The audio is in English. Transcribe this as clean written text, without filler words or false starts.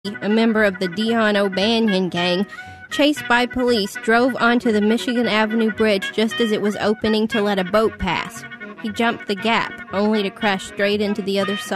a member of the Dion O'Banion gang, chased by police, drove onto the Michigan Avenue Bridge just as it was opening to let a boat pass. He jumped the gap, only to crash straight into the other side.